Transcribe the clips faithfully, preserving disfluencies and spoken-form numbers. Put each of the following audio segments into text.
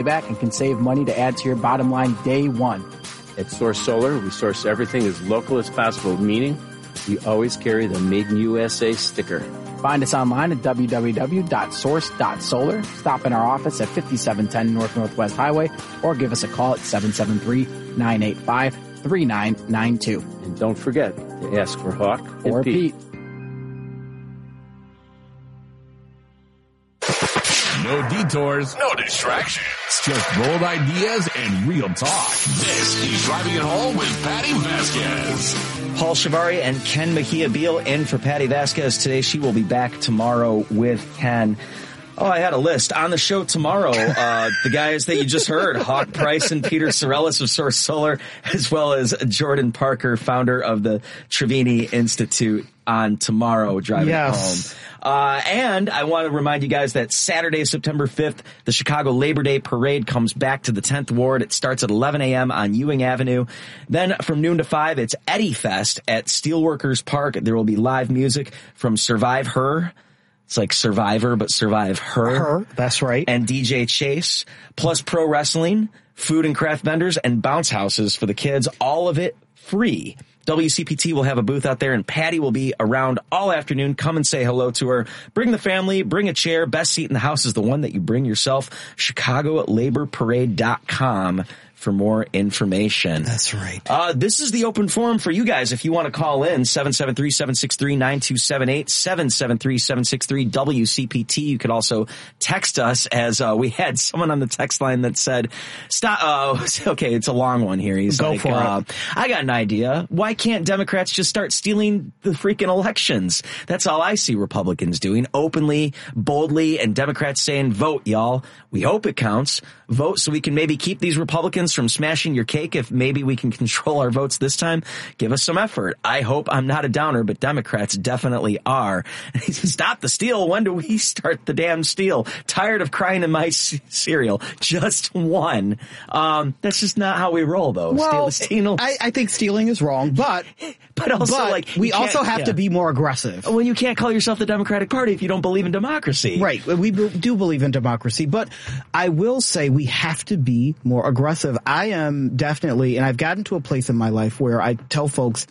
back and can save money to add to your bottom line day one. At Source Solar, we source everything as local as possible, meaning we always carry the Made in U S A sticker. Find us online at w w w dot source dot solar. Stop in our office at fifty-seven ten North Northwest Highway or give us a call at seven seven three, nine eight five, three nine nine two. And don't forget to ask for Hawk or Pete. Pete. No detours, no distractions, just bold ideas and real talk. This is Driving It Home with Patty Vasquez. Paul Shivari and Ken Mejia Beal in for Patty Vasquez today. She will be back tomorrow with Ken. Oh, I had a list. On the show tomorrow, uh, the guys that you just heard, Hawk Price and Peter Sorellis of Source Solar, as well as Jordan Parker, founder of the Trevini Institute, on tomorrow, Driving yes. Home. Uh, and I want to remind you guys that Saturday, September fifth, the Chicago Labor Day Parade comes back to the tenth Ward. It starts at eleven a.m. on Ewing Avenue. Then from noon to five, it's Eddie Fest at Steelworkers Park. There will be live music from Survive Her. It's like Survivor, but Survive Her. Her, that's right. And D J Chase, plus pro wrestling, food and craft vendors, and bounce houses for the kids. All of it free. W C P T will have a booth out there, and Patty will be around all afternoon. Come and say hello to her. Bring the family, bring a chair. Best seat in the house is the one that you bring yourself. Chicago Labor Parade dot com for more information. That's right. Uh, this is the open forum for you guys. If you want to call in, seven seven three, seven six three, nine two seven eight, seven seven three, seven six three, W C P T. You could also text us, as uh, we had someone on the text line that said, stop. Uh, okay, it's a long one here. He's Go like, for uh, it. I got an idea. Why can't Democrats just start stealing the freaking elections? That's all I see Republicans doing, openly, boldly, and Democrats saying, vote, y'all. We hope it counts. Vote so we can maybe keep these Republicans from smashing your cake. If maybe we can control our votes this time, give us some effort. I hope I'm not a downer, but Democrats definitely are. Stop the steal. When do we start the damn steal? Tired of crying in my c- cereal. Just one. Um, that's just not how we roll, though. Well, steal, steal. I, I think stealing is wrong, but but also but like we you can't- also have yeah. to be more aggressive. When you can't call yourself the Democratic Party if you don't believe in democracy. Right. We be- do believe in democracy, but I will say we have to be more aggressive. I am definitely, and I've gotten to a place in my life where I tell folks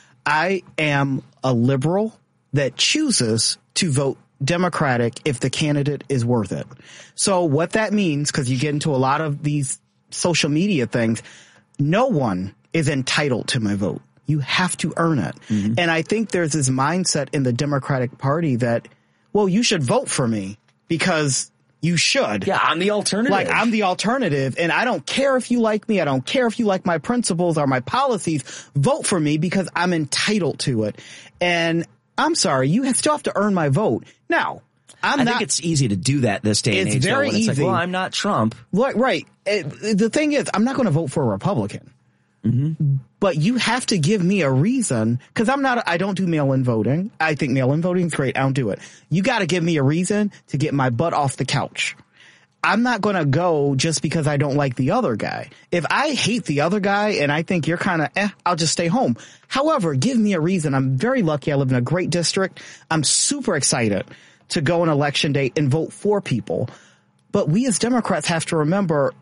I am a liberal that chooses to vote Democratic if the candidate is worth it. So what that means, because you get into a lot of these social media things, no one is entitled to my vote. You have to earn it. Mm-hmm. And I think there's this mindset in the Democratic Party that, well, you should vote for me because you should. Yeah, I'm the alternative. Like, I'm the alternative, and I don't care if you like me. I don't care if you like my principles or my policies. Vote for me because I'm entitled to it. And I'm sorry, you have, still have to earn my vote. Now, I'm I not, think it's easy to do that this day and It's age. very though, when it's easy. Like, well, I'm not Trump. Right, right. It, the thing is, I'm not going to vote for a Republican. Mm-hmm. But you have to give me a reason, because I'm not, I don't do mail-in voting. I think mail-in voting is great. I don't do it. You got to give me a reason to get my butt off the couch. I'm not going to go just because I don't like the other guy. If I hate the other guy and I think you're kind of, eh, I'll just stay home. However, give me a reason. I'm very lucky. I live in a great district. I'm super excited to go on election day and vote for people. But we as Democrats have to remember,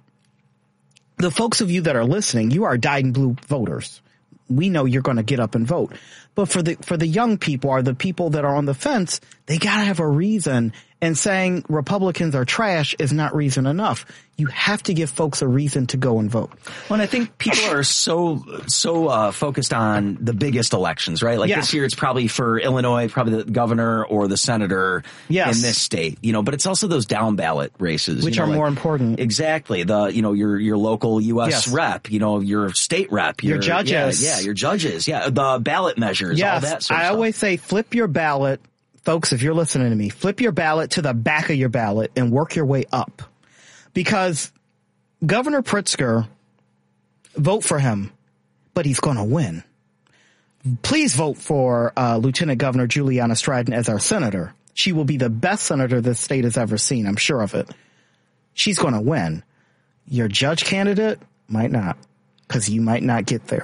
the folks of you that are listening, you are dyed in blue voters. We know you're going to get up and vote. But for the for the young people or the people that are on the fence, they got to have a reason. And saying Republicans are trash is not reason enough. You have to give folks a reason to go and vote. Well, and I think people are so so uh, focused on the biggest elections, right? Like Yeah. this year, it's probably for Illinois, probably the governor or the senator Yes. in this state. You know, but it's also those down ballot races, Which you know, are like- more important. Exactly. The you know your your local U S Yes. rep, you know your state rep, Your judges. yeah, yeah, your judges, yeah, the ballot measures, Yes, all that sort of I stuff. always say flip your ballot. Folks, if you're listening to me, flip your ballot to the back of your ballot and work your way up. Because Governor Pritzker, vote for him, but he's going to win. Please vote for uh, Lieutenant Governor Juliana Stratton as our senator. She will be the best senator this state has ever seen. I'm sure of it. She's going to win. Your judge candidate might not, because you might not get there.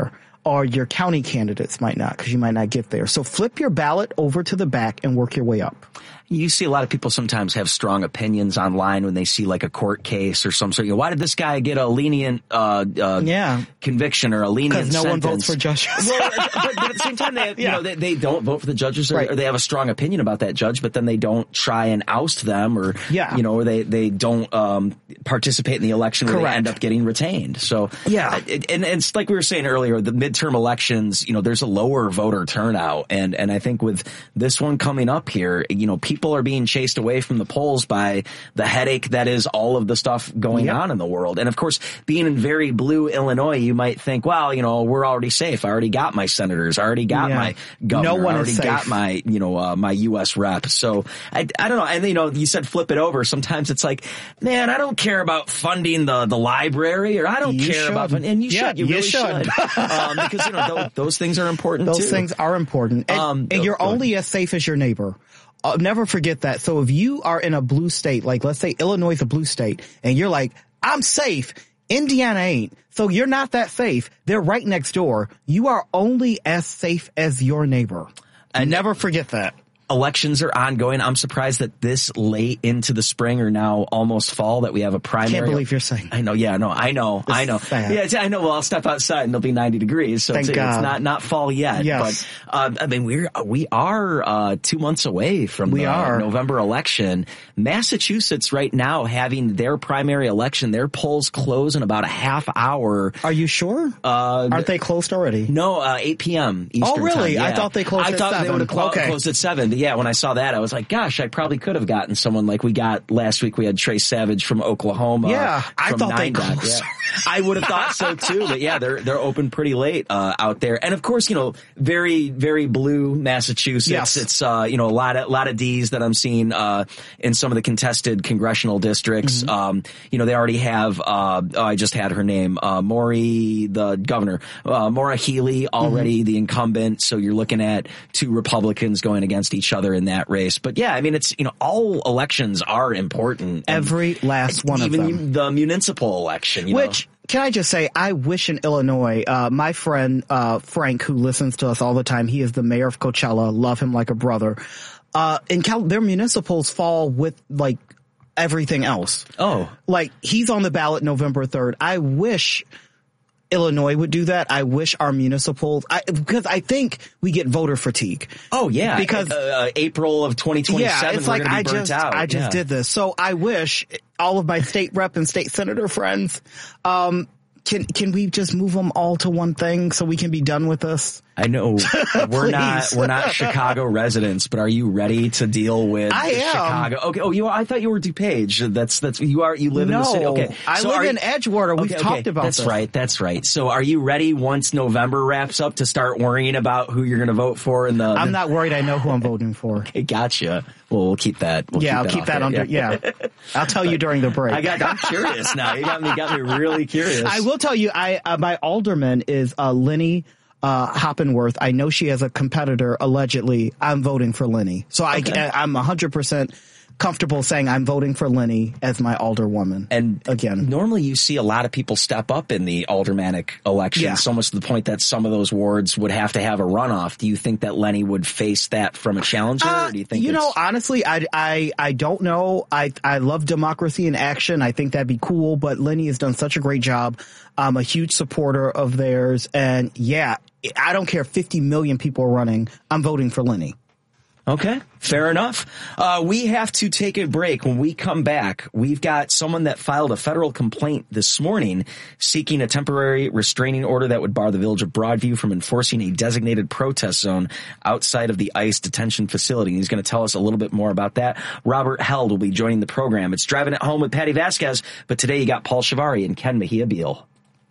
or your county candidates might not, because you might not get there. So flip your ballot over to the back and work your way up. You see a lot of people sometimes have strong opinions online when they see like a court case or some sort. You know, why did this guy get a lenient uh, uh, yeah. conviction or a lenient sentence? Because no sentence? one votes for judges. Well, but, but at the same time, they, have, yeah. you know, they, they don't vote for the judges, or, right. or they have a strong opinion about that judge, but then they don't try and oust them, or yeah. you know, or they they don't um, participate in the election where Correct. they end up getting retained. So yeah, it, and, and it's like we were saying earlier, the midterm elections, you know, there's a lower voter turnout, and and I think with this one coming up here, you know, people are being chased away from the polls by the headache that is all of the stuff going yep. on in the world. And of course, being in very blue Illinois, you might think, well, you know, we're already safe. I already got my senators. I already got yeah. my governor. No one I already is safe. got my, you know, uh, my U S rep. So I, I don't know. And you know, you said flip it over. Sometimes it's like, man, I don't care about funding the, the library, or I don't you care should. about funding. And you yeah, should. You, you really should. should. um, because, you know, those, those things are important those too. Those things are important. And, um, and you're go only ahead. as safe as your neighbor. Uh, never forget that. So if you are in a blue state, like let's say Illinois is a blue state, and you're like, I'm safe, Indiana ain't, so you're not that safe. They're right next door. You are only as safe as your neighbor. And never forget that. Elections are ongoing. I'm surprised that this late into the spring, or now almost fall, that we have a primary. Can't believe you're saying. I know. Yeah, no, I know. This I know. sad. Yeah, it's, I know. Well, I'll step outside and it'll be ninety degrees. So Thank it's, God. it's not, not fall yet. Yes. But, um, I mean, we're, we are, uh, two months away from we the are. November election. Massachusetts right now having their primary election, their polls close in about a half hour. Are you sure? Uh, Aren't they closed already? No, uh, eight p.m. Eastern Oh, really? time. I Yeah. thought they closed I at thought seven. they would have clo- Okay. closed at seven. But yeah, when I saw that, I was like, gosh, I probably could have gotten someone like we got last week. We had Trey Savage from Oklahoma. Yeah, I from thought they Nine Dot. closed. Yeah. I would have thought so too. But yeah, they're they're open pretty late uh, out there. And of course, you know, very very blue Massachusetts. Yes. It's uh, you know, a lot of lot of D's that I'm seeing uh, in some of the contested congressional districts. Mm-hmm. Um, you know, they already have. Uh, oh, I just had her name, uh, Mauree, the governor, uh, Maura Healey, already Mm-hmm. the incumbent. So you're looking at two Republicans going against each other in that race. But yeah, I mean, it's, you know, all elections are important. Every last one of Even them. the municipal election, you Which, know. can I just say, I wish in Illinois, uh, my friend, uh, Frank, who listens to us all the time, he is the mayor of Coachella, love him like a brother. Uh, in Cal, their municipals fall with, like, everything else. Oh. Like, he's on the ballot November third. I wish Illinois would do that. I wish our municipals, I, because I think we get voter fatigue. Oh yeah, Because uh, uh, April of twenty twenty-seven, yeah, it's we're like gonna be I burnt just out. I just Yeah. did this. So I wish all of my state rep and state senator friends, um, can can we just move them all to one thing so we can be done with this? I know we're not Please. we're not Chicago residents, but are you ready to deal with I am. Chicago? Okay. Oh, you are, I thought you were DuPage. That's that's you are you live no, in the city. Okay. I So live are in you- Edgewater. We've Okay, talked okay. about that's this. right. That's right. So are you ready once November wraps up to start worrying about who you're going to vote for in the? I'm the, not worried. I know who I'm voting for. Okay, gotcha. Well, we'll keep that. We'll yeah, keep I'll keep off that there. under. Yeah, I'll tell you during the break. I got. I'm curious now. You got me. Got me really curious. I will tell you. I uh, my alderman is uh, Lenny uh, Hoppenworth. I know she has a competitor. Allegedly, I'm voting for Lenny. So I, Okay. I I'm one hundred percent comfortable saying I'm voting for Lenny as my alderwoman. And again, normally you see a lot of people step up in the aldermanic election, Yeah. so much to the point that some of those wards would have to have a runoff. Do you think that Lenny would face that from a challenger, Uh, or do you think you it's- know, honestly, I, I, I don't know. I, I love democracy in action. I think that'd be cool, but Lenny has done such a great job. I'm a huge supporter of theirs. And yeah, I don't care if fifty million people are running. I'm voting for Lenny. Okay, fair enough. Uh, we have to take a break. When we come back, we've got someone that filed a federal complaint this morning seeking a temporary restraining order that would bar the Village of Broadview from enforcing a designated protest zone outside of the ICE detention facility. He's going to tell us a little bit more about that. Robert Held will be joining the program. It's Driving It Home with Patty Vasquez, but today you got Paul Shivari and Ken Mejia Beal.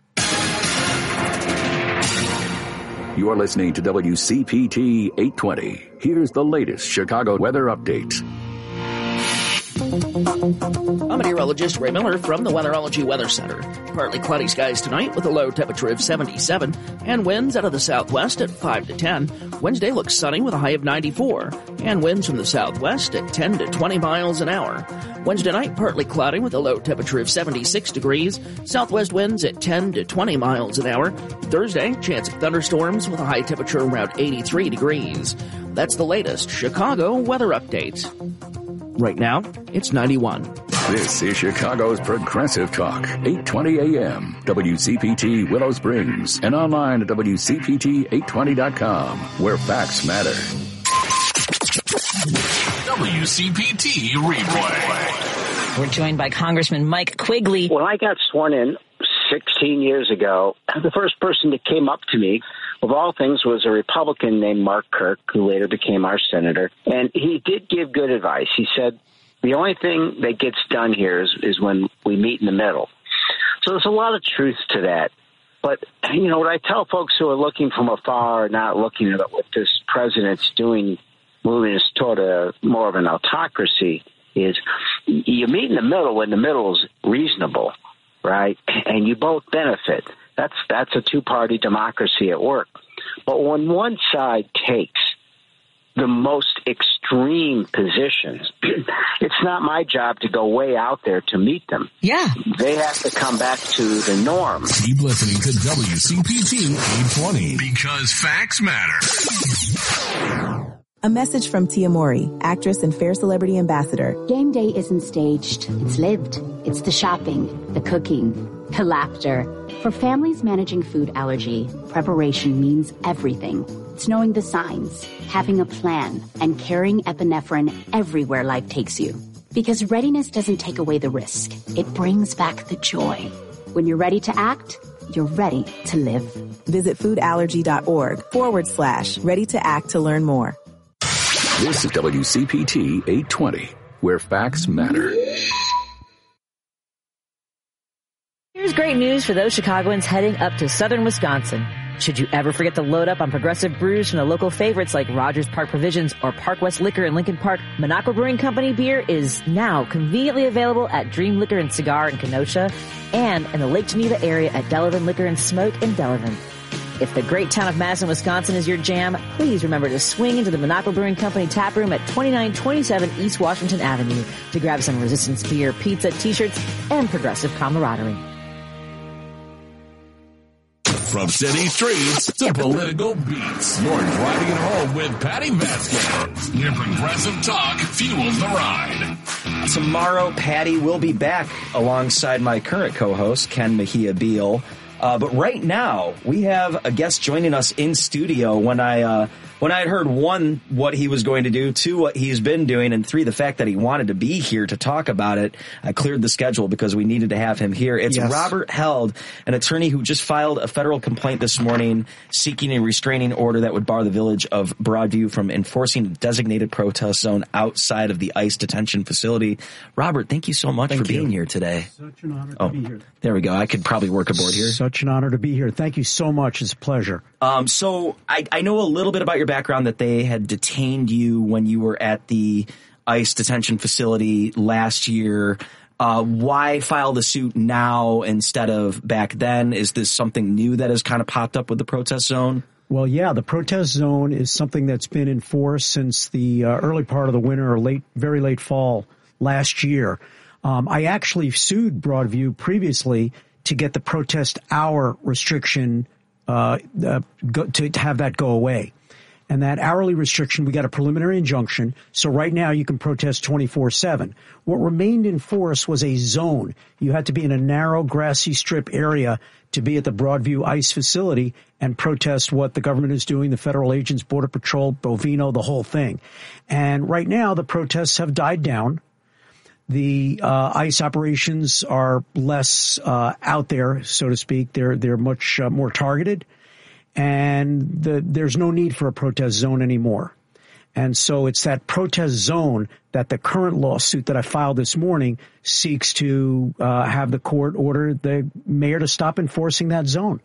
You're listening to W C P T eight twenty. Here's the latest Chicago weather update. I'm meteorologist Ray Miller from the Weatherology Weather Center. Partly cloudy skies tonight with a low temperature of seventy-seven and winds out of the southwest at five to ten. Wednesday looks sunny with a high of ninety-four and winds from the southwest at ten to twenty miles an hour. Wednesday night partly cloudy with a low temperature of seventy-six degrees. Southwest winds at ten to twenty miles an hour. Thursday, chance of thunderstorms with a high temperature around eighty-three degrees. That's the latest Chicago weather update. Right now, it's ninety-one. This is Chicago's Progressive Talk, eight twenty A M, W C P T Willow Springs, and online at W C P T eight twenty dot com, where facts matter. W C P T Replay. We're joined by Congressman Mike Quigley. When I got sworn in sixteen years ago, the first person that came up to me, of all things, was a Republican named Mark Kirk, who later became our senator. And he did give good advice. He said, the only thing that gets done here is, is when we meet in the middle. So there's a lot of truth to that. But, you know, what I tell folks who are looking from afar, not looking at what this president's doing, moving us toward a more of an autocracy, is you meet in the middle when the middle is reasonable, right? And you both benefit. That's that's a two-party democracy at work. But when one side takes the most extreme positions, it's not my job to go way out there to meet them. Yeah. They have to come back to the norm. Keep listening to W C P T eight twenty because facts matter. A message from Tia Mori, actress and Fair Celebrity Ambassador. Game day isn't staged. It's lived. It's the shopping, the cooking, the laughter. For families managing food allergy, preparation means everything. It's knowing the signs, having a plan, and carrying epinephrine everywhere life takes you. Because readiness doesn't take away the risk. It brings back the joy. When you're ready to act, you're ready to live. Visit foodallergy.org forward slash ready to act to learn more. This is W C P T eight twenty, where facts matter. Here's great news for those Chicagoans heading up to southern Wisconsin. Should you ever forget to load up on Progressive brews from the local favorites like Rogers Park Provisions or Park West Liquor in Lincoln Park, Minocqua Brewing Company beer is now conveniently available at Dream Liquor and Cigar in Kenosha and in the Lake Geneva area at Delavan Liquor and Smoke in Delavan. If the great town of Madison, Wisconsin is your jam, please remember to swing into the Minocqua Brewing Company tap room at twenty-nine twenty-seven East Washington Avenue to grab some Resistance beer, pizza, t-shirts, and progressive camaraderie. From city streets to political beats, you're driving it home with Patty Vasquez. Your progressive talk fuels the ride. Tomorrow, Patty will be back alongside my current co-host, Ken Mejia Beal. Uh, but right now, we have a guest joining us in studio. When I uh, when I had heard, one, what he was going to do, two, what he's been doing, and three, the fact that he wanted to be here to talk about it, I cleared the schedule because we needed to have him here. It's yes. Robert Held, an attorney who just filed a federal complaint this morning seeking a restraining order that would bar the village of Broadview from enforcing a designated protest zone outside of the ICE detention facility. Robert, thank you so much thank for you. being here today. Such an honor to oh, be here. There we go. I could probably work aboard here. Such an honor to be here. Thank you so much. It's a pleasure. Um, so I, I know a little bit about your background, that they had detained you when you were at the ICE detention facility last year. Uh, why file the suit now instead of back then? Is this something new that has kind of popped up with the protest zone? Well, yeah, the protest zone is something that's been in force since the uh, early part of the winter or late, very late fall last year. Um, I actually sued Broadview previously to get the protest hour restriction uh, uh go, to, to have that go away. And that hourly restriction, we got a preliminary injunction. So right now you can protest twenty-four seven. What remained in force was a zone. You had to be in a narrow grassy strip area to be at the Broadview ICE facility and protest what the government is doing, the federal agents, Border Patrol, Bovino, the whole thing. And right now the protests have died down. The uh, ICE operations are less uh, out there, so to speak. They're they're much uh, more targeted, and the, there's no need for a protest zone anymore. And so it's that protest zone that the current lawsuit that I filed this morning seeks to uh, have the court order the mayor to stop enforcing that zone.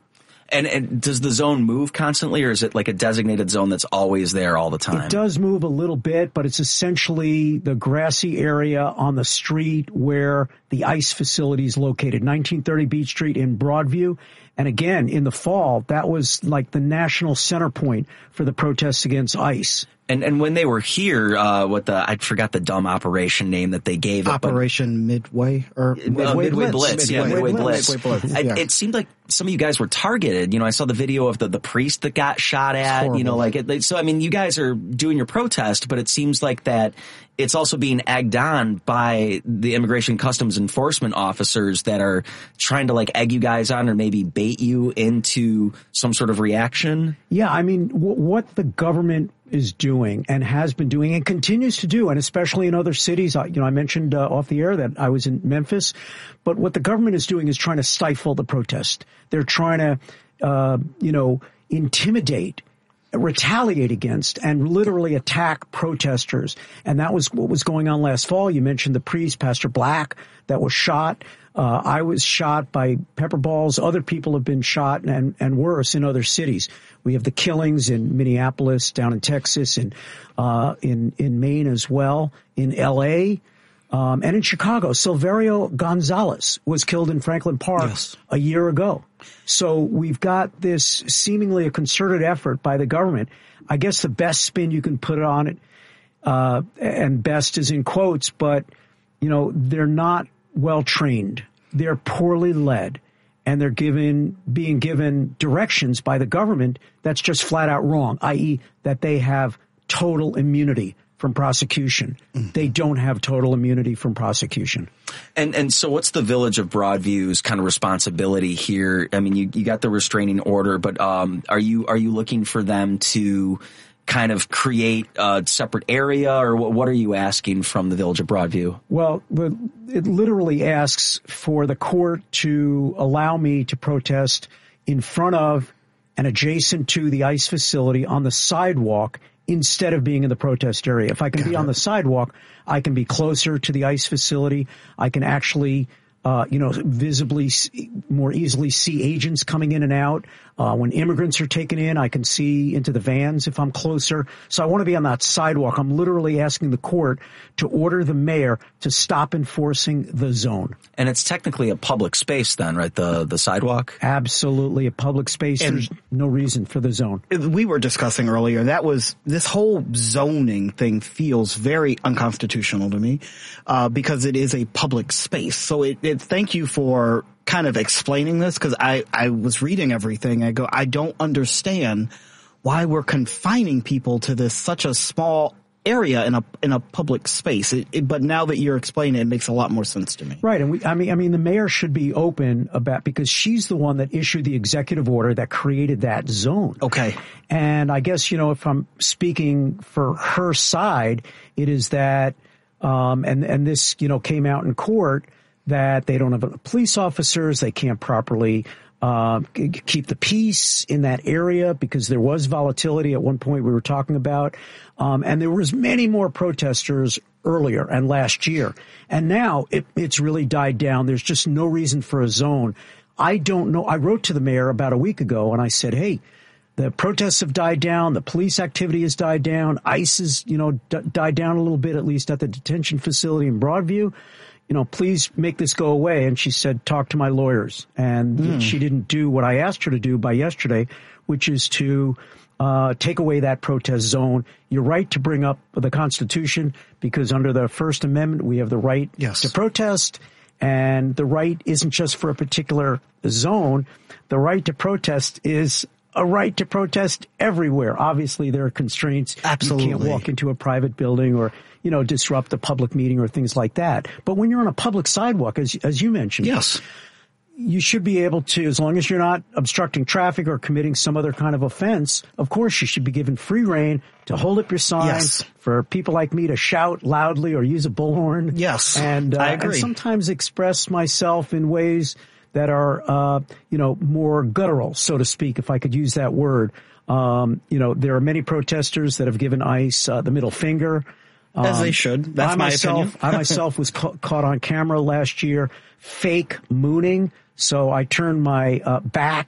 And, and does the zone move constantly, or is it like a designated zone that's always there all the time? It does move a little bit, but it's essentially the grassy area on the street where the ICE facility is located, nineteen thirty Beach Street in Broadview. And again, in the fall, that was like the national center point for the protests against ICE. And and when they were here, uh, what the I forgot the dumb operation name that they gave it. Operation but, Midway or Midway, uh, Midway Blitz. Blitz. Midway, yeah, Midway, Midway Blitz. Midway Blitz. I, yeah. It seemed like some of you guys were targeted. You know, I saw the video of the, the priest that got shot at. You know, like it, so. I mean, you guys are doing your protest, but it seems like that it's also being egged on by the Immigration Customs Enforcement officers that are trying to like egg you guys on or maybe bait you into some sort of reaction. Yeah, I mean, w- what the government is doing and has been doing and continues to do, and especially in other cities. You know, I mentioned uh, off the air that I was in Memphis, but what the government is doing is trying to stifle the protest. They're trying to, uh, you know, intimidate, retaliate against, and literally attack protesters. And that was what was going on last fall. You mentioned the priest, Pastor Black, that was shot. Uh, I was shot by pepper balls. Other people have been shot and, and worse in other cities. We have the killings in Minneapolis, down in Texas, and uh, in in Maine as well, in L A, um, and in Chicago. Silverio Gonzalez was killed in Franklin Park yes. a year ago. So we've got this seemingly a concerted effort by the government. I guess the best spin you can put on it, uh, and best is in quotes, but you know they're not well trained. They're poorly led. And they're given, being given directions by the government that's just flat out wrong, that is that they have total immunity from prosecution. Mm-hmm. They don't have total immunity from prosecution. And and so what's the Village of Broadview's kind of responsibility here? I mean, you, you got the restraining order, but um, are you are you looking for them to kind of create a separate area, or what, what are you asking from the Village of Broadview? Well, the, it literally asks for the court to allow me to protest in front of and adjacent to the ICE facility on the sidewalk instead of being in the protest area. If I can be on the sidewalk, I can be closer to the ICE facility. I can actually Uh, you know, visibly see, more easily see agents coming in and out. Uh, when immigrants are taken in, I can see into the vans if I'm closer. So I want to be on that sidewalk. I'm literally asking the court to order the mayor to stop enforcing the zone. And it's technically a public space then, right? The the sidewalk? Absolutely a public space. And there's no reason for the zone. We were discussing earlier, that was, this whole zoning thing feels very unconstitutional to me, uh, because it is a public space. So it, it thank you for kind of explaining this, because I, I was reading everything. I go, I don't understand why we're confining people to this such a small area in a in a public space. It, it, but now that you're explaining it, it makes a lot more sense to me. Right, and we, I mean, I mean, the mayor should be open about, because she's the one that issued the executive order that created that zone. Okay, and I guess, you know, if I'm speaking for her side, it is that, um, and and this, you know, came out in court, that they don't have police officers, they can't properly uh, keep the peace in that area because there was volatility at one point we were talking about, um, and there was many more protesters earlier and last year, and now it, it's really died down. There's just no reason for a zone. I don't know. I wrote to the mayor about a week ago and I said, hey, the protests have died down. The police activity has died down. ICE has, you know, d- died down a little bit, at least at the detention facility in Broadview. You know, please make this go away. And she said, talk to my lawyers. And mm. she didn't do what I asked her to do by yesterday, which is to uh take away that protest zone. You're right to bring up the Constitution, because under the First Amendment, we have the right yes. to protest. And the right isn't just for a particular zone. The right to protest is a right to protest everywhere. Obviously, there are constraints. Absolutely. You can't walk into a private building or, you know, disrupt a public meeting or things like that. But when you're on a public sidewalk, as as you mentioned, yes, you should be able to, as long as you're not obstructing traffic or committing some other kind of offense, of course, you should be given free rein to hold up your sign, yes. for people like me to shout loudly or use a bullhorn. Yes, and, uh, I agree. and sometimes express myself in ways that are, uh, you know, more guttural, so to speak, if I could use that word. Um, you know, there are many protesters that have given ICE uh, the middle finger. Um, As they should. That's I my myself, opinion. I myself was ca- caught on camera last year, fake mooning. So I turned my uh, back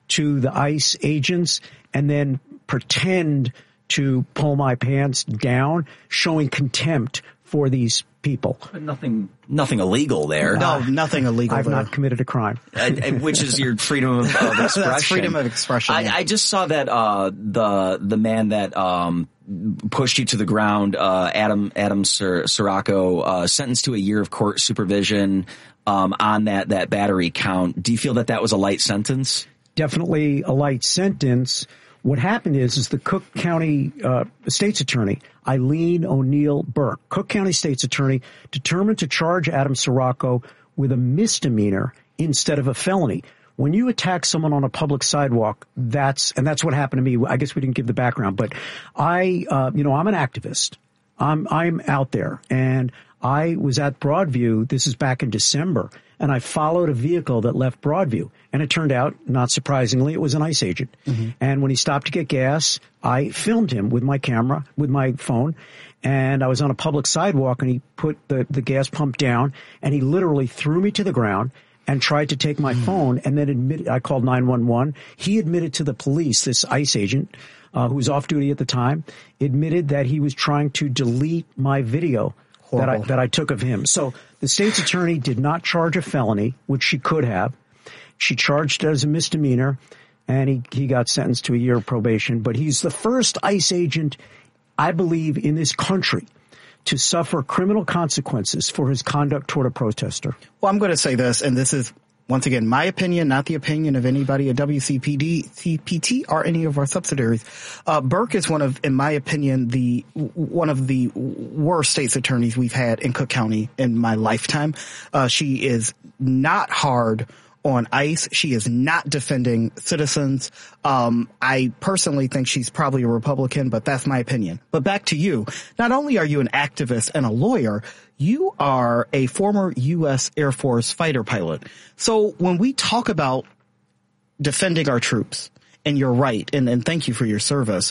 to the ICE agents and then pretend to pull my pants down, showing contempt for these people. But nothing, nothing illegal there. No, nothing illegal I've there. not committed a crime. And, and which is your freedom of, of expression. That's freedom of expression. I, yeah. I just saw that uh, the the man that um, pushed you to the ground, uh, Adam Adam Sir, Sirocco, uh, sentenced to a year of court supervision um, on that that battery count. Do you feel that that was a light sentence? Definitely a light sentence. What happened is, is the Cook County uh, State's Attorney, Eileen O'Neill Burke, Cook County State's Attorney, determined to charge Adam Sirocco with a misdemeanor instead of a felony. When you attack someone on a public sidewalk, that's, and that's what happened to me. I guess we didn't give the background, but I, uh, you know, I'm an activist. I'm, I'm out there, and I was at Broadview. This is back in December, and I followed a vehicle that left Broadview. And it turned out, not surprisingly, it was an ICE agent. Mm-hmm. And when he stopped to get gas, I filmed him with my camera, with my phone. And I was on a public sidewalk, and he put the, the gas pump down, and he literally threw me to the ground and tried to take my mm-hmm. phone, and then admitted, I called nine one one. He admitted to the police, this ICE agent, uh, who was off duty at the time, admitted that he was trying to delete my video that I, that I took of him. So the state's attorney did not charge a felony, which she could have. She charged it as a misdemeanor, and he, he got sentenced to a year of probation. But he's the first ICE agent, I believe, in this country to suffer criminal consequences for his conduct toward a protester. Well, I'm going to say this, and this is, once again, my opinion, not the opinion of anybody at W C P D, C P T, or any of our subsidiaries. Uh, Burke is one of, in my opinion, the one of the worst state's attorneys we've had in Cook County in my lifetime. Uh, she is not hard on ICE. She is not defending citizens. Um, I personally think she's probably a Republican, but that's my opinion. But back to you. Not only are you an activist and a lawyer, you are a former U S Air Force fighter pilot. So when we talk about defending our troops, and you're right, and, and thank you for your service,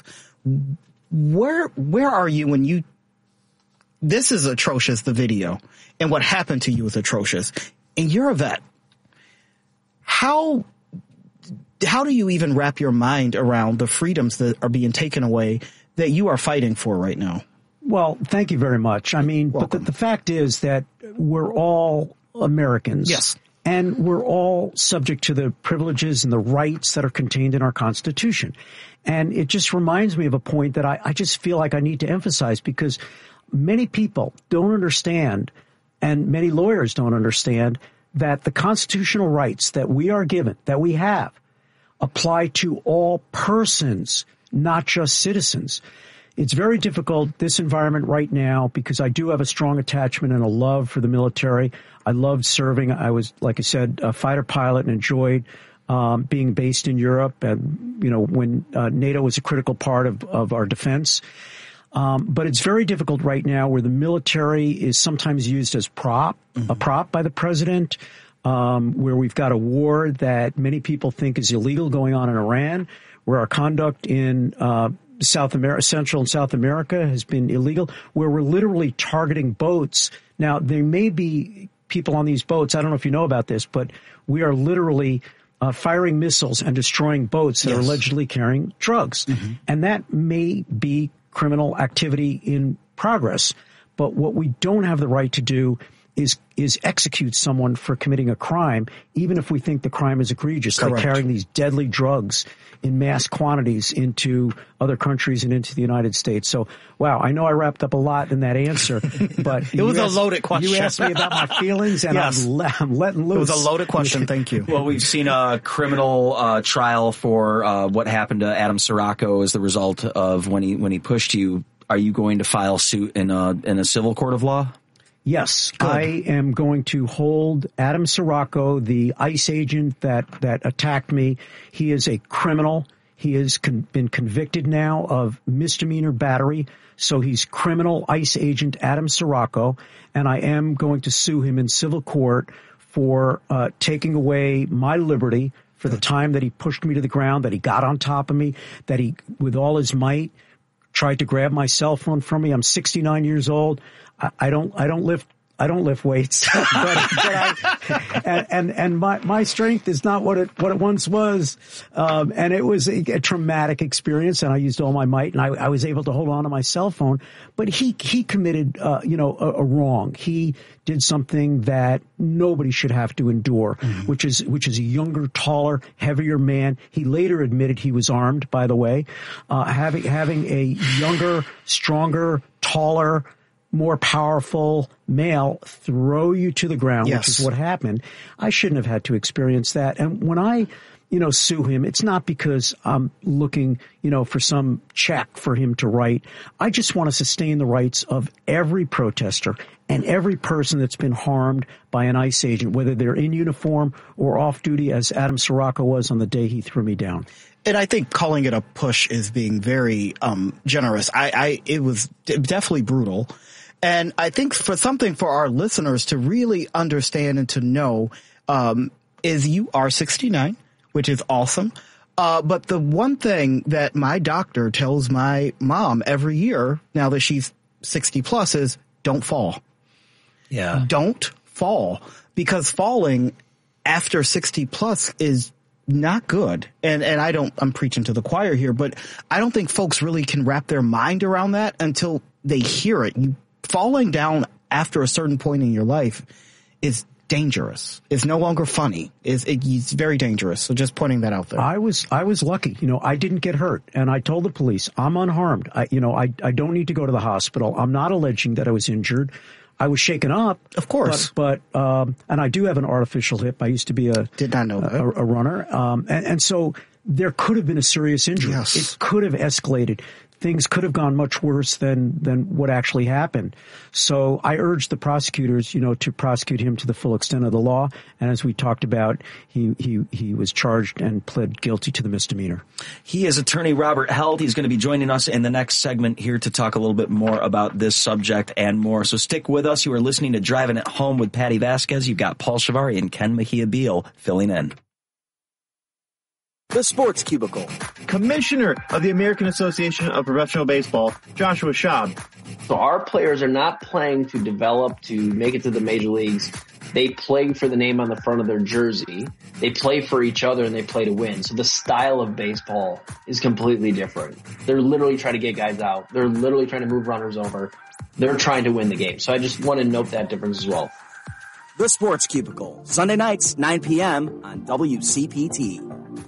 where where are you when you – this is atrocious, the video, and what happened to you is atrocious, and you're a vet. How how do you even wrap your mind around the freedoms that are being taken away that you are fighting for right now? Well, thank you very much. I mean, Welcome. but the, the fact is that we're all Americans. Yes. And we're all subject to the privileges and the rights that are contained in our Constitution. And it just reminds me of a point that I, I just feel like I need to emphasize, because many people don't understand, and many lawyers don't understand, that the constitutional rights that we are given, that we have, apply to all persons, not just citizens. It's very difficult, this environment right now, because I do have a strong attachment and a love for the military. I loved serving. I was, like I said, a fighter pilot and enjoyed um, being based in Europe, and, you know, when uh, NATO was a critical part of, of our defense. Um, but it's very difficult right now, where the military is sometimes used as prop, mm-hmm. a prop by the president, um, where we've got a war that many people think is illegal going on in Iran, where our conduct in uh, South America, Central and South America has been illegal, where we're literally targeting boats. Now, there may be people on these boats. I don't know if you know about this, but we are literally uh, firing missiles and destroying boats that yes. are allegedly carrying drugs. Mm-hmm. And that may be criminal activity in progress. But what we don't have the right to do is is execute someone for committing a crime, even if we think the crime is egregious, Correct. Like carrying these deadly drugs in mass quantities into other countries and into the United States. So, wow, I know I wrapped up a lot in that answer, but it was asked, a loaded question. You asked me about my feelings, and yes. I'm, le- I'm letting loose. It was a loaded question. Thank you. Well, we've seen a criminal uh, trial for uh, what happened to Adam Sirocco as the result of when he when he pushed you. Are you going to file suit in a in a civil court of law? Yes, Good. I am going to hold Adam Sirocco, the ICE agent that, that attacked me. He is a criminal. He has con- been convicted now of misdemeanor battery. So he's criminal ICE agent Adam Sirocco, and I am going to sue him in civil court for uh, taking away my liberty for the time that he pushed me to the ground, that he got on top of me, that he, with all his might, tried to grab my cell phone from me. I'm sixty-nine years old. I don't, I don't lift I don't lift weights, but, but I, and, and, and my, my strength is not what it, what it once was. Um, and it was a, a traumatic experience, and I used all my might, and I, I was able to hold on to my cell phone. But he, he committed, uh, you know, a, a wrong. He did something that nobody should have to endure, mm-hmm. which is, which is a younger, taller, heavier man. He later admitted he was armed, by the way. Uh, having, having a younger, stronger, taller, more powerful male throw you to the ground, yes. which is what happened. I shouldn't have had to experience that. And when I, you know, sue him, it's not because I'm looking, you know, for some check for him to write. I just want to sustain the rights of every protester and every person that's been harmed by an ICE agent, whether they're in uniform or off duty, as Adam Sirocco was on the day he threw me down. And I think calling it a push is being very um generous. I, I it was definitely brutal. And I think for something for our listeners to really understand and to know um is you are sixty-nine, which is awesome. Uh but the one thing that my doctor tells my mom every year now that she's sixty plus is don't fall. Yeah. Don't fall, because falling after sixty plus is not good. And, and I don't, I'm preaching to the choir here, but I don't think folks really can wrap their mind around that until they hear it. You falling down after a certain point in your life is dangerous. It's no longer funny. It's, it, it's very dangerous. So just pointing that out there. I was, I was lucky. You know, I didn't get hurt, and I told the police I'm unharmed. I, you know, I, I don't need to go to the hospital. I'm not alleging that I was injured. I was shaken up, of course, but, but um, and I do have an artificial hip. I used to be a did not know that. a, a runner, um, and, and so there could have been a serious injury. Yes. It could have escalated. Things could have gone much worse than than what actually happened. So I urged the prosecutors, you know, to prosecute him to the full extent of the law. And as we talked about, he he he was charged and pled guilty to the misdemeanor. He is attorney Robert Held. He's going to be joining us in the next segment here to talk a little bit more about this subject and more. So stick with us. You are listening to Driving It Home with Patty Vasquez. You've got Paul Shivari and Ken Mejia Beal filling in. The Sports Cubicle. Commissioner of the American Association of Professional Baseball, Joshua Schaub. So our players are not playing to develop, to make it to the major leagues. They play for the name on the front of their jersey. They play for each other, and they play to win. So the style of baseball is completely different. They're literally trying to get guys out. They're literally trying to move runners over. They're trying to win the game. So I just want to note that difference as well. The Sports Cubicle, Sunday nights, nine p.m. on W C P T.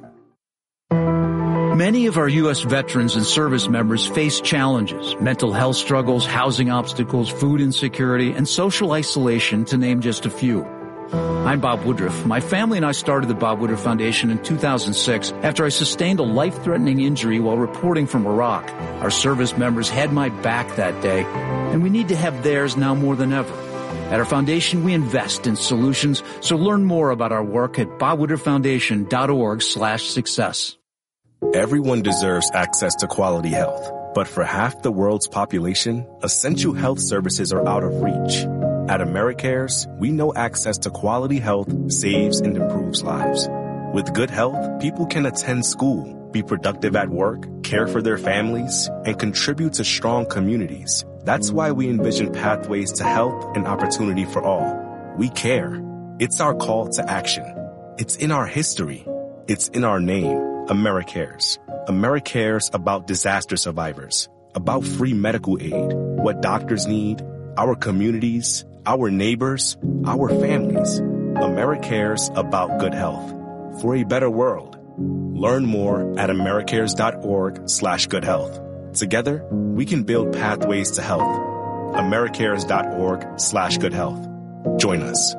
Many of our U S veterans and service members face challenges, mental health struggles, housing obstacles, food insecurity, and social isolation, to name just a few. I'm Bob Woodruff. My family and I started the Bob Woodruff Foundation in two thousand six after I sustained a life-threatening injury while reporting from Iraq. Our service members had my back that day, and we need to have theirs now more than ever. At our foundation, we invest in solutions, so learn more about our work at bob woodruff foundation dot org slash success. Everyone deserves access to quality health, but for half the world's population, essential health services are out of reach. At AmeriCares, we know access to quality health saves and improves lives. With good health, people can attend school, be productive at work, care for their families, and contribute to strong communities. That's why we envision pathways to health and opportunity for all. We care. It's our call to action. It's in our history. It's in our name. AmeriCares. AmeriCares about disaster survivors, about free medical aid, what doctors need, our communities, our neighbors, our families. AmeriCares about good health. For a better world. Learn more at americares dot org slash good health. Together, we can build pathways to health. americares dot org slash good health. Join us.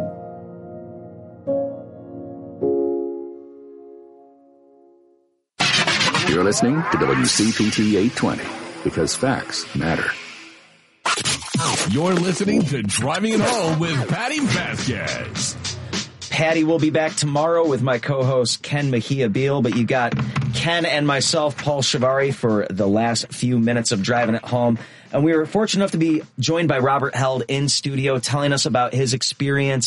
You're listening to W C P T eight twenty, because facts matter. You're listening to Driving It Home with Patty Vasquez. Patty will be back tomorrow with my co-host Ken Mejia Beal, but you got Ken and myself, Paul Shivari, for the last few minutes of Driving It Home. And we were fortunate enough to be joined by Robert Held in studio, telling us about his experience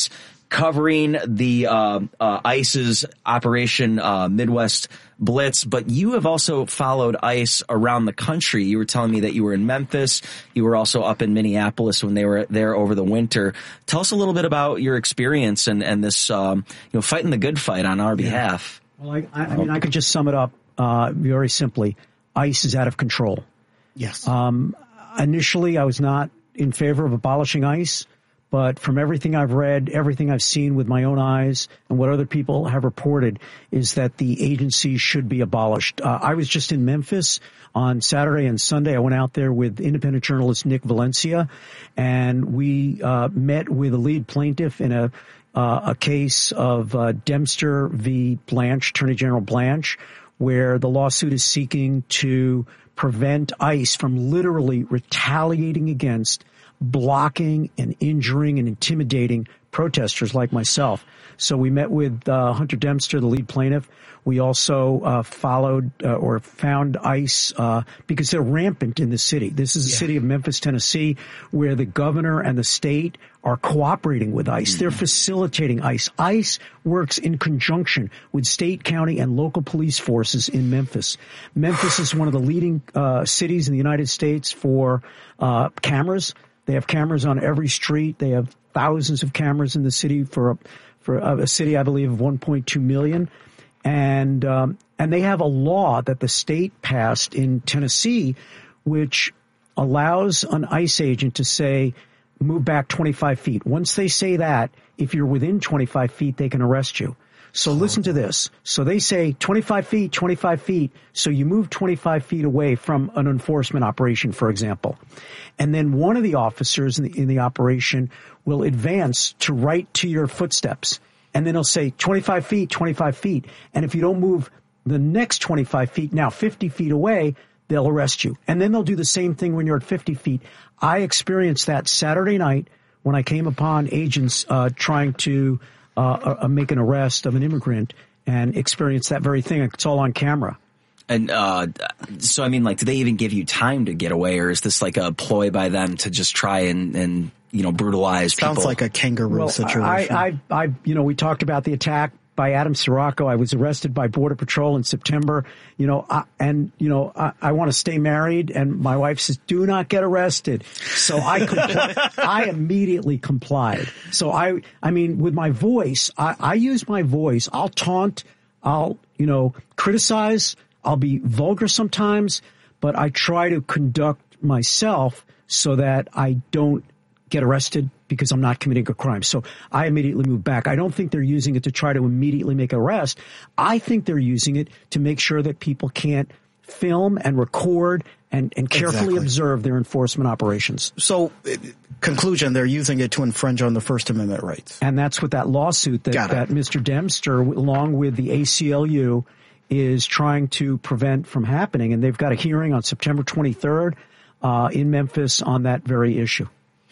covering the uh, uh, ICE's Operation uh, Midwest Blitz, but you have also followed ICE around the country. You were telling me that you were in Memphis. You were also up in Minneapolis when they were there over the winter. Tell us a little bit about your experience and, and this, um, you know, fighting the good fight on our behalf. Well, I, I, I mean, I could just sum it up uh, very simply. ICE is out of control. Yes. Um, initially, I was not in favor of abolishing ICE. But from everything I've read, everything I've seen with my own eyes, and what other people have reported, is that the agency should be abolished. Uh, I was just in Memphis on Saturday and Sunday. I went out there with independent journalist Nick Valencia, and we uh, met with a lead plaintiff in a uh, a case of uh, Dempster v. Blanche, Attorney General Blanche, where the lawsuit is seeking to prevent ICE from literally retaliating against, blocking and injuring and intimidating protesters like myself. So we met with uh, Hunter Dempster, the lead plaintiff. We also uh, followed uh, or found ICE uh, because they're rampant in the city. This is a yeah. city of Memphis, Tennessee, where the governor and the state are cooperating with ICE. Mm-hmm. They're facilitating ICE. ICE works in conjunction with state, county, and local police forces in Memphis. Memphis is one of the leading uh, cities in the United States for uh, cameras. They have cameras on every street. They have thousands of cameras in the city for a, for a, a city, I believe, of one point two million. And, um, and they have a law that the state passed in Tennessee, which allows an ICE agent to say, move back twenty-five feet. Once they say that, if you're within twenty-five feet, they can arrest you. So listen to this. So they say twenty-five feet, twenty-five feet. So you move twenty-five feet away from an enforcement operation, for example. And then one of the officers in the, in the operation will advance to right to your footsteps. And then he'll say twenty-five feet, twenty-five feet. And if you don't move the next twenty-five feet, now fifty feet away, they'll arrest you. And then they'll do the same thing when you're at fifty feet. I experienced that Saturday night when I came upon agents uh, trying to Uh, uh, make an arrest of an immigrant and experience that very thing. It's all on camera. And uh, so, I mean, like, do they even give you time to get away, or is this like a ploy by them to just try and, and you know, brutalize people? Sounds like a kangaroo well, situation. I, I, I, you know, we talked about the attack by Adam Sirocco. I was arrested by Border Patrol in September. You know, I, and, you know, I, I want to stay married. And my wife says, do not get arrested. So I, compl- I immediately complied. So I, I mean, with my voice, I, I use my voice. I'll taunt. I'll, you know, criticize. I'll be vulgar sometimes, but I try to conduct myself so that I don't get arrested because I'm not committing a crime. So I immediately move back. I don't think they're using it to try to immediately make an arrest. I think they're using it to make sure that people can't film and record and, and carefully exactly. observe their enforcement operations. So, conclusion, they're using it to infringe on the First Amendment rights. And that's what that lawsuit that, that Mister Dempster, along with the A C L U, is trying to prevent from happening. And they've got a hearing on September twenty-third uh, in Memphis on that very issue.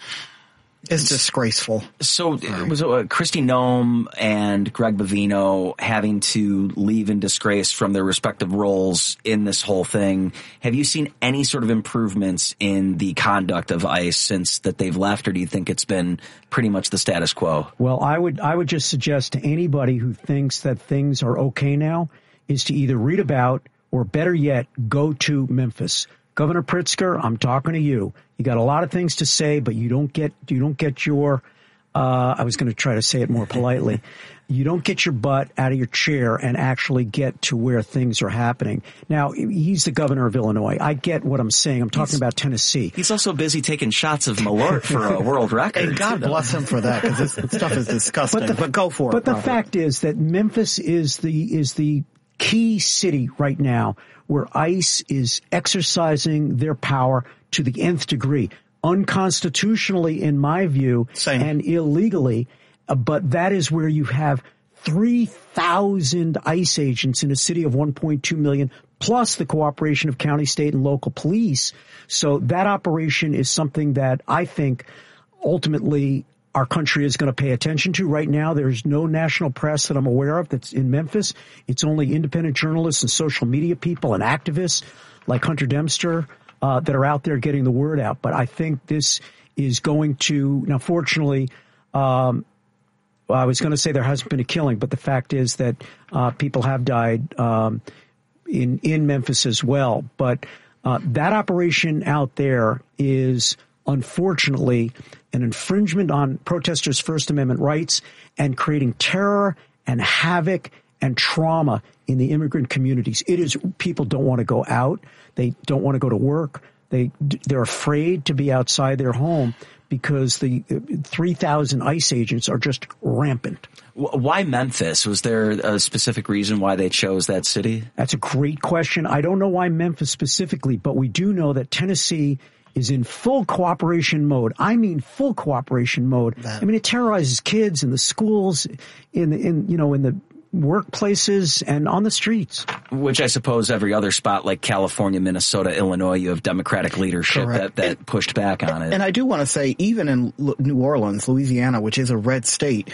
It's disgraceful. So it was uh, Kristi Noem and Greg Bovino having to leave in disgrace from their respective roles in this whole thing. Have you seen any sort of improvements in the conduct of ICE since that they've left, or do you think it's been pretty much the status quo? Well, I would I would just suggest to anybody who thinks that things are okay now is to either read about or, better yet, go to Memphis. Governor Pritzker, I'm talking to you. You got a lot of things to say, but you don't get you don't get your. Uh, I was going to try to say it more politely. You don't get your butt out of your chair and actually get to where things are happening. Now, he's the governor of Illinois. I get what I'm saying. I'm talking he's, about Tennessee. He's also busy taking shots of Malort for a world record. And God bless him for that, because this stuff is disgusting. But, the, but go for but it. But the Robert. fact is that Memphis is the is the key city right now where ICE is exercising their power to the nth degree, unconstitutionally in my view, Same. and illegally. Uh, but that is where you have three thousand ICE agents in a city of one point two million, plus the cooperation of county, state, and local police. So that operation is something that I think ultimately our country is going to pay attention to. Right now, there's no national press that I'm aware of that's in Memphis. It's only independent journalists and social media people and activists like Hunter Dempster uh, that are out there getting the word out. But I think this is going to, now fortunately, um, well, I was going to say there hasn't been a killing, but the fact is that uh, people have died um, in in Memphis as well. But uh, that operation out there is unfortunately an infringement on protesters' First Amendment rights and creating terror and havoc and trauma in the immigrant communities. It is, people don't want to go out. They don't want to go to work. They, they're afraid to be outside their home because the three thousand ICE agents are just rampant. Why Memphis? Was there a specific reason why they chose that city? That's a great question. I don't know why Memphis specifically, but we do know that Tennessee is in full cooperation mode. I mean, full cooperation mode. That. I mean, it terrorizes kids in the schools, in the, in, you know, in the workplaces and on the streets. Which I suppose every other spot like California, Minnesota, Illinois, you have Democratic leadership that, that and, pushed back on it. And I do want to say, even in New Orleans, Louisiana, which is a red state,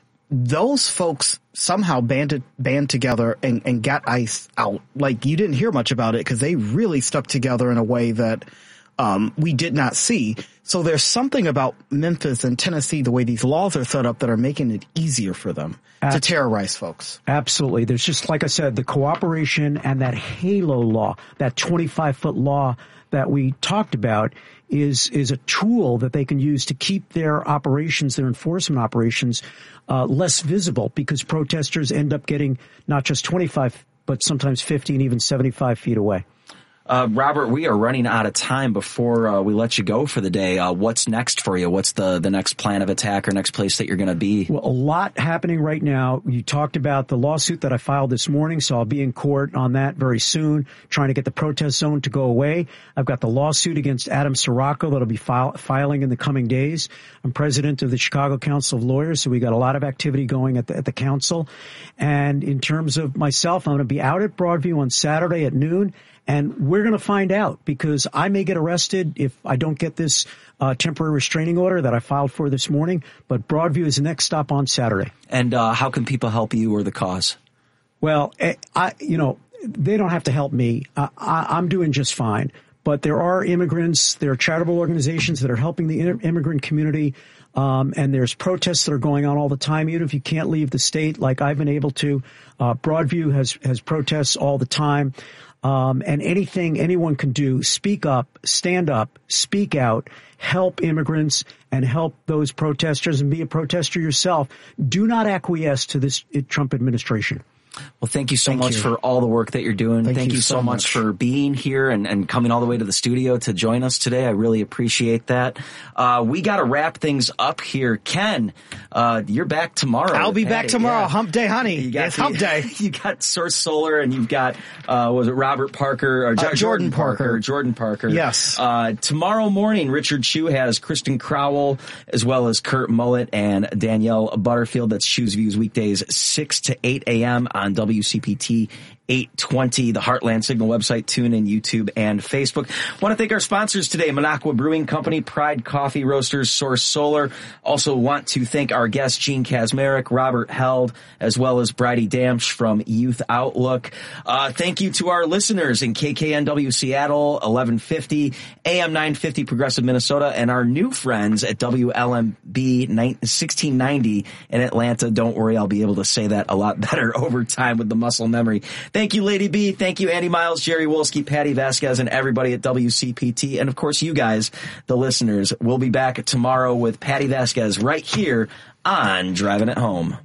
those folks somehow banded, band together and, and got ICE out. Like, you didn't hear much about it because they really stuck together in a way that Um, we did not see. So there's something about Memphis and Tennessee, the way these laws are set up, that are making it easier for them Ab- to terrorize folks. Absolutely. There's just, like I said, the cooperation and that HALO law, that twenty-five foot law that we talked about is, is a tool that they can use to keep their operations, their enforcement operations, uh, less visible because protesters end up getting not just twenty-five, but sometimes fifty and even seventy-five feet away. Uh, Robert, we are running out of time before uh, we let you go for the day. Uh, what's next for you? What's the, the next plan of attack or next place that you're going to be? Well, a lot happening right now. You talked about the lawsuit that I filed this morning, so I'll be in court on that very soon, trying to get the protest zone to go away. I've got the lawsuit against Adam Sirocco that'll be file, filing in the coming days. I'm president of the Chicago Council of Lawyers, so we got a lot of activity going at the, at the council. And in terms of myself, I'm going to be out at Broadview on Saturday at noon. And we're going to find out because I may get arrested if I don't get this uh, temporary restraining order that I filed for this morning. But Broadview is the next stop on Saturday. And uh, how can people help you or the cause? Well, I, you know, they don't have to help me. I, I, I'm doing just fine. But there are immigrants, there are charitable organizations that are helping the immigrant community. Um, and there's protests that are going on all the time, even if you can't leave the state like I've been able to. Uh, Broadview has, has protests all the time. Um, and anything anyone can do, speak up, stand up, speak out, help immigrants and help those protesters and be a protester yourself. Do not acquiesce to this Trump administration. Well, thank you so thank much you. for all the work that you're doing. Thank, thank you, you so so much, much for being here and, and coming all the way to the studio to join us today. I really appreciate that. Uh, we got to wrap things up here. Ken, uh, you're back tomorrow. I'll be Patty. back tomorrow. Yeah. Hump day, honey. You got it's the, hump day. You got Source Solar and you've got, uh, was it Robert Parker or uh, Jordan, Jordan Parker. Parker. Jordan Parker. Yes. Uh, tomorrow morning, Richard Chu has Kristen Crowell as well as Kurt Mullett and Danielle Butterfield. That's Chu's Views weekdays, six to eight a.m. on W C P T eight twenty, the Heartland Signal website, TuneIn, YouTube, and Facebook. Want to thank our sponsors today, Minocqua Brewing Company, Pride Coffee Roasters, Source Solar. Also want to thank our guests, Gene Kazmarek, Robert Held, as well as Bridie Damsch from Youth Outlook. Uh, thank you to our listeners in K K N W Seattle, eleven fifty, A M nine fifty Progressive Minnesota, and our new friends at W L M B sixteen ninety in Atlanta. Don't worry, I'll be able to say that a lot better over time with the muscle memory. Thank you, Lady B. Thank you, Andy Miles, Jerry Wolski, Patty Vasquez, and everybody at W C P T. And, of course, you guys, the listeners. We'll be back tomorrow with Patty Vasquez right here on Driving It Home.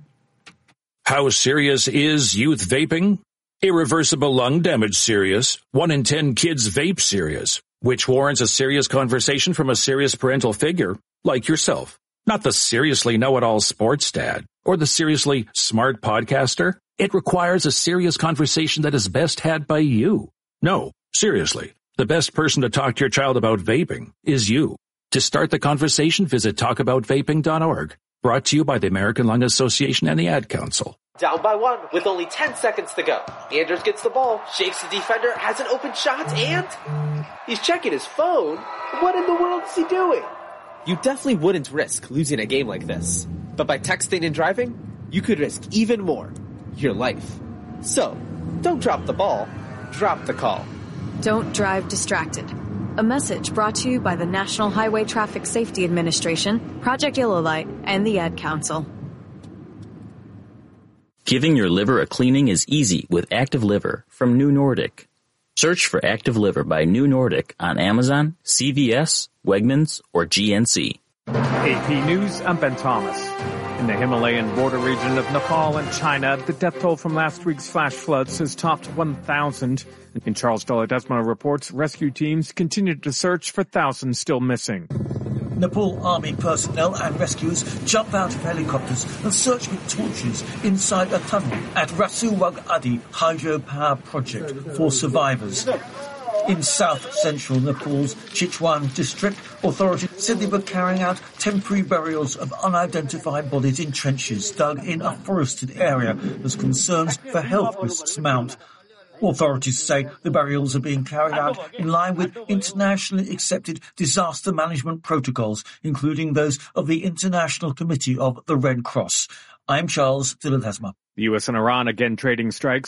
How serious is youth vaping? Irreversible lung damage serious. One in ten kids vape serious, which warrants a serious conversation from a serious parental figure like yourself. Not the seriously know-it-all sports dad or the seriously smart podcaster. It requires a serious conversation that is best had by you. No, seriously, the best person to talk to your child about vaping is you. To start the conversation, visit talk about vaping dot org. Brought to you by the American Lung Association and the Ad Council. Down by one with only ten seconds to go. Anders gets the ball, shakes the defender, has an open shot, and he's checking his phone. What in the world is he doing? You definitely wouldn't risk losing a game like this. But by texting and driving, you could risk even more. Your life. So, don't drop the ball, drop the call. Don't drive distracted. A message brought to you by the National Highway Traffic Safety Administration, Project Yellow Light, and the Ad Council. Giving your liver a cleaning is easy with Active Liver from New Nordic. Search for Active Liver by New Nordic on Amazon, C V S, Wegmans, or G N C. A P News, I'm Ben Thomas. In the Himalayan border region of Nepal and China, the death toll from last week's flash floods has topped one thousand. In Charles Dollar-Desma reports, rescue teams continue to search for thousands still missing. Nepal Army personnel and rescuers jump out of helicopters and search with torches inside a tunnel at Rasuwag Adi hydropower project for survivors. In south-central Nepal's Chitwan district, authorities said they were carrying out temporary burials of unidentified bodies in trenches dug in a forested area as concerns for health risks mount. Authorities say the burials are being carried out in line with internationally accepted disaster management protocols, including those of the International Committee of the Red Cross. I'm Charles Dollar-Desma. The U S and Iran again trading strikes.